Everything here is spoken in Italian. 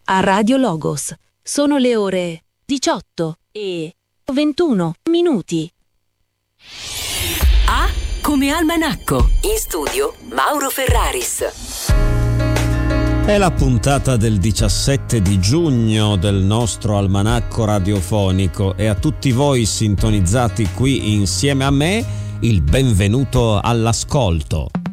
a Radio Logos. Sono le ore 18:21. A come almanacco. In studio Mauro Ferraris. È la puntata del 17 di giugno del nostro almanacco radiofonico e a tutti voi sintonizzati qui insieme a me il benvenuto all'ascolto.